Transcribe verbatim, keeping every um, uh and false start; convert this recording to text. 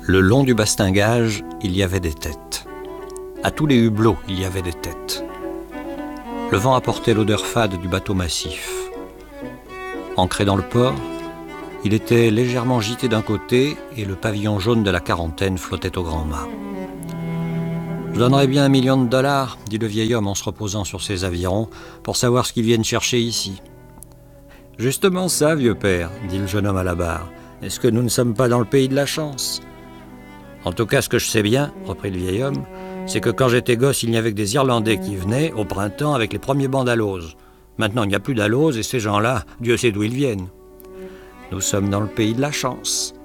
Le long du bastingage, il y avait des têtes. À tous les hublots, il y avait des têtes. Le vent apportait l'odeur fade du bateau massif. Ancré dans le port, il était légèrement gité d'un côté et le pavillon jaune de la quarantaine flottait au grand mât. « Je donnerais bien un million de dollars, dit le vieil homme en se reposant sur ses avirons, pour savoir ce qu'ils viennent chercher ici. »« Justement ça, vieux père, dit le jeune homme à la barre. Est-ce que nous ne sommes pas dans le pays de la chance ? En tout cas, ce que je sais bien, reprit le vieil homme, c'est que quand j'étais gosse, il n'y avait que des Irlandais qui venaient au printemps avec les premiers bancs d'alose. Maintenant, il n'y a plus d'alose et ces gens-là, Dieu sait d'où ils viennent. Nous sommes dans le pays de la chance.